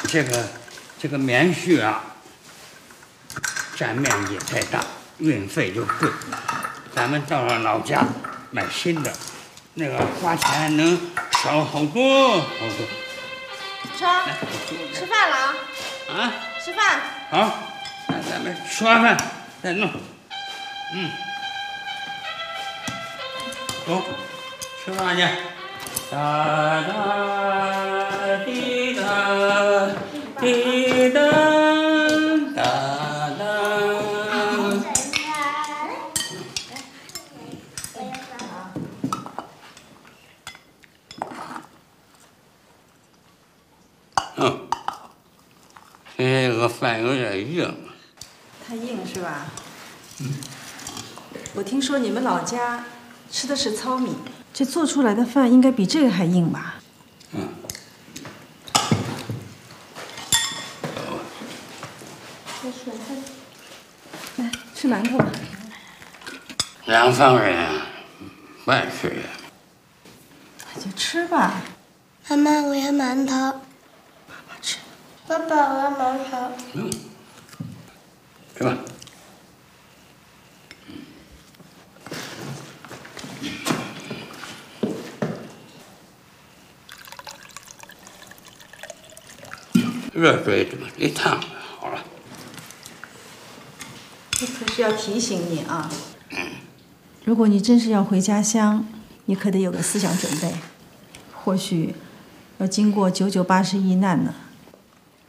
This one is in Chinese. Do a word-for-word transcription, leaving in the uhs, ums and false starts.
这个这个棉絮啊，占面积太大，运费就贵。咱们到了老家买新的，那个花钱能少好多好多。 成，吃饭了啊！ 啊， 吃饭。 好，那咱们吃完饭再弄。嗯，走，吃饭去。哒哒滴答滴答哒哒。嗯，这个饭有点硬。 太硬是吧？嗯。我听说你们老家吃的是糙米，这做出来的饭应该比这个还硬吧？ 嗯。 来吃馒头吧。 南方人不爱吃这个。 那就吃吧。 妈妈，我要馒头。 爸爸吃。 爸爸，我要馒头。 嗯。吃吧。热水一烫好了。 这可是要提醒你啊，如果你真是要回家乡，你可得有个思想准备，或许要经过九九八十一难呢。